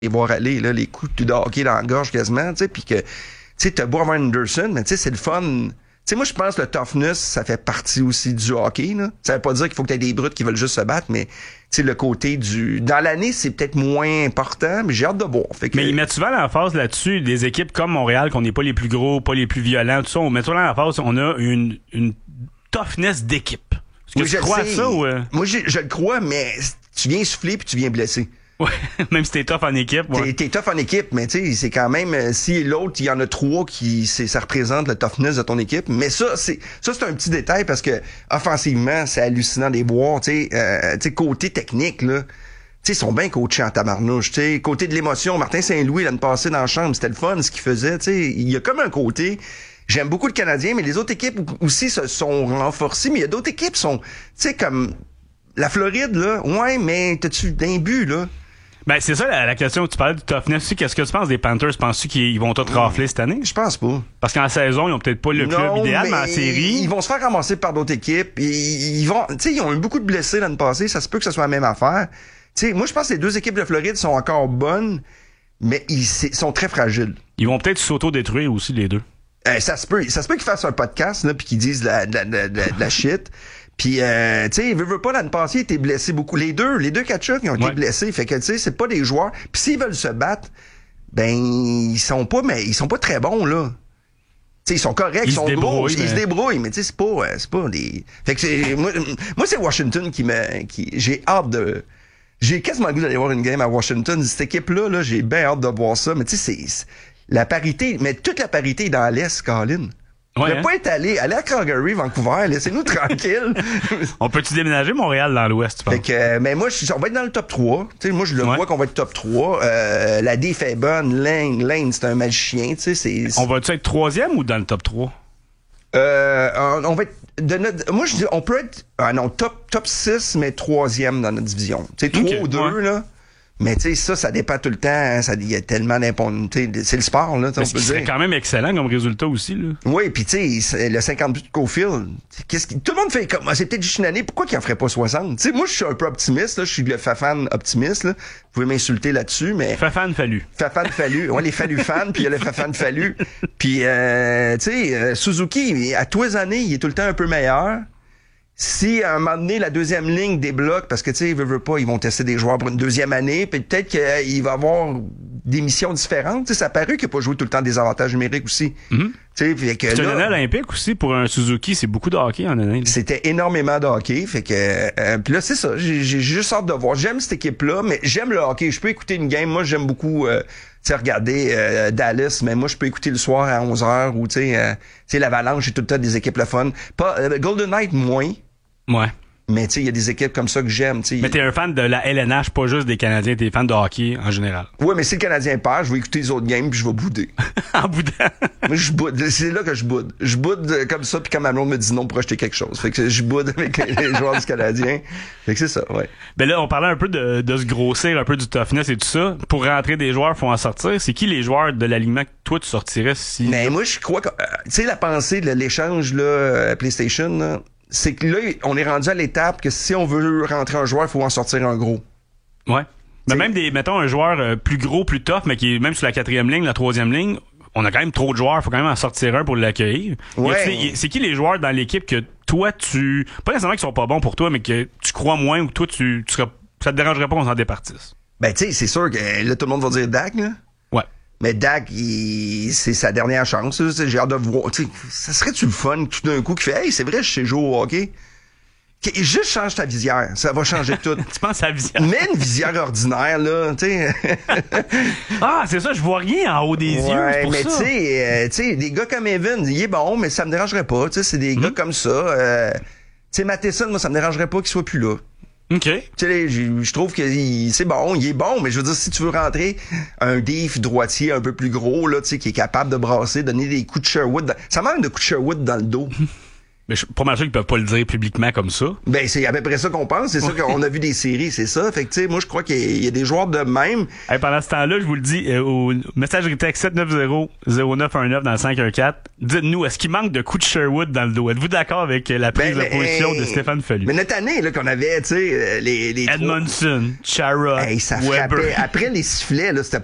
les voir aller, là, les coups de hockey dans la gorge quasiment, tu sais, puis que, tu sais, t'as beau avoir Anderson, mais tu sais, c'est le fun. Tu sais, moi, je pense que le toughness, ça fait partie aussi du hockey, là. Ça veut pas dire qu'il faut que t'aies des brutes qui veulent juste se battre, mais, tu sais, le côté dans l'année, c'est peut-être moins important, mais j'ai hâte de voir. Fait que... Mais ils mettent souvent l'emphase là-dessus, des équipes comme Montréal, qu'on n'est pas les plus gros, pas les plus violents, tout ça, on met souvent l'emphase, on a une toughness d'équipe. Est-ce que tu crois à ça ou... Moi, je le crois, mais tu viens souffler puis tu viens blesser. Ouais, même si t'es tough en équipe. Ouais. T'es tough en équipe, mais tu sais, c'est quand même, si l'autre, il y en a 3 ça représente le toughness de ton équipe. Mais ça, c'est un petit détail parce que, offensivement, c'est hallucinant des boire, tu sais, côté technique, là. Tu sais, ils sont bien coachés en tabarnouche, tu sais. Côté de l'émotion, Martin Saint-Louis, l'année passée dans la chambre, c'était le fun, ce qu'il faisait, tu sais. Il y a comme un côté... J'aime beaucoup le Canadien, mais les autres équipes aussi se sont renforcées. Mais il y a d'autres équipes qui sont, tu sais, comme la Floride, là. Ouais, mais t'as-tu d'un but, là? Ben, c'est ça la question. Tu parlais du toughness. Qu'est-ce que tu penses des Panthers? Penses-tu qu'ils vont tout rafler cette année? Je pense pas. Parce qu'en saison, ils ont peut-être pas le club idéal, mais en série... Ils vont se faire ramasser par d'autres équipes. Ils vont, tu sais, ils ont eu beaucoup de blessés l'année passée. Ça se peut que ce soit la même affaire. Tu sais, moi, je pense que les 2 équipes de Floride sont encore bonnes, mais ils sont très fragiles. Ils vont peut-être s'auto-détruire aussi, les deux. Ça se peut qu'ils fassent un podcast là puis qu'ils disent de la shit. Puis tu sais, veut pas l'année passée, il était blessé beaucoup. Les deux Tkachuk, ils ont été blessés, fait que tu sais, c'est pas des joueurs. Puis s'ils veulent se battre, ben ils sont pas très bons là. Tu sais, ils sont corrects, ils sont gros, ils se débrouillent, mais tu sais c'est pas des. Fait que moi c'est Washington j'ai hâte de. J'ai quasiment le goût d'aller voir une game à Washington. Cette équipe-là, j'ai bien hâte de voir ça. Mais tu sais, c'est la parité, mais toute la parité est dans l'Est, Colin. On ne pas être allé à Calgary, Vancouver, laissez-nous tranquille. On peut-tu déménager Montréal dans l'Ouest, tu penses? Fait que, mais moi, on va être dans le top 3. Tu sais, moi, je le vois qu'on va être top 3. La déf est bonne. Lane, c'est un magicien, tu sais, On va-tu être 3e ou dans le top 3? On va être, moi, je dis, on peut être, top 6, mais 3e dans notre division. Tu sais, 3 ou 2, là. Mais tu sais, ça dépend tout le temps. Hein, il y a tellement d'impunité. C'est le sport, là. Mais c'est quand même excellent comme résultat aussi, là. Oui, puis tu sais, le 50 buts de Cofield, tout le monde fait comme... C'est peut-être juste une année, pourquoi qu'il en ferait pas 60? Tu sais, moi, je suis un peu optimiste, là. Je suis le Fafan optimiste, là. Vous pouvez m'insulter là-dessus, mais... Fafan Fallu. Ouais, les Fallu fans, puis il y a le Fafan Fallu. Puis, tu sais, Suzuki, à tous les années, il est tout le temps un peu meilleur. Si, à un moment donné, la deuxième ligne débloque, parce que, tu sais, veut pas, ils vont tester des joueurs pour une deuxième année, puis peut-être qu'il va avoir des missions différentes. Tu sais, ça a paru qu'il n'a pas joué tout le temps des avantages numériques aussi. Mm-hmm. Tu sais, c'est une année olympique aussi pour un Suzuki, c'est beaucoup de hockey en année. C'était énormément de hockey, fait que... puis là, c'est ça, j'ai juste hâte de voir. J'aime cette équipe-là, mais j'aime le hockey. Je peux écouter une game, moi, j'aime beaucoup... tu sais, regarder Dallas, mais moi, je peux écouter le soir à 11h, ou tu sais, l'Avalanche, j'ai tout le temps des équipes le fun. Pas Golden Knight, moins. Ouais. Mais tu sais, il y a des équipes comme ça que j'aime. Mais t'es un fan de la LNH, pas juste des Canadiens, t'es fan de hockey en général. Ouais, mais si le Canadien perd, je vais écouter les autres games puis je vais bouder. En boudant? Moi, je boude. C'est là que je boude. Je boude comme ça, puis quand ma blonde me dit non pour acheter quelque chose. Fait que je boude avec les joueurs du Canadien. Fait que c'est ça, ouais. Ben là, on parlait un peu de se grossir, un peu du toughness et tout ça. Pour rentrer des joueurs, faut en sortir. C'est qui les joueurs de l'alignement que toi, tu sortirais si... Mais moi, je crois que... tu sais, la pensée de l'échange là, PlayStation, là, c'est que là, on est rendu à l'étape que si on veut rentrer un joueur, il faut en sortir un gros. Ouais. Mais même mettons un joueur plus gros, plus tough, mais qui est même sur la 4e ligne, la 3e ligne, on a quand même trop de joueurs, faut quand même en sortir un pour l'accueillir. Ouais. C'est qui les joueurs dans l'équipe que toi, pas nécessairement qu'ils sont pas bons pour toi, mais que tu crois moins ou que toi, ça te dérangerait pas qu'on s'en départisse? Ben, tu sais, c'est sûr que là, tout le monde va dire Dak, là. Ouais. Mais Dak, c'est sa dernière chance. J'ai hâte de voir. T'sais, ça serait-tu le fun tout d'un coup qui fait « Hey, c'est vrai, je sais jouer au hockey. » Juste change ta visière. Ça va changer tout. Tu penses à la visière? Mets une visière ordinaire, là. T'sais. Ah, c'est ça, je vois rien en haut des yeux. C'est pour mais ça. tu sais, des gars comme Evan, il est bon, mais ça me dérangerait pas. C'est des gars comme ça. Tu sais, Matheson, moi, ça me dérangerait pas qu'il soit plus là. OK. Tu sais, je trouve que c'est bon, il est bon, mais je veux dire, si tu veux rentrer un diff droitier un peu plus gros, là, tu sais, qui est capable de brasser, donner des coups de Sherwood, ça manque de coups de Sherwood dans le dos. Mais je suis pas mal sûr qu'ils peuvent pas le dire publiquement comme ça. Ben, c'est à peu près ça qu'on pense. C'est ça qu'on a vu des séries, c'est ça. Fait que, tu sais, moi, je crois qu'il y a des joueurs de même. Hey, pendant ce temps-là, je vous le dis, au messagerie texte 790-0919 dans le 514, dites-nous, est-ce qu'il manque de coups de Sherwood dans le dos? Êtes-vous d'accord avec la prise de position de Stéphane Fallu? Mais notre année, là, qu'on avait, tu sais, les Edmondson, Chara, ça Weber. frappait. Après les sifflets, là, c'était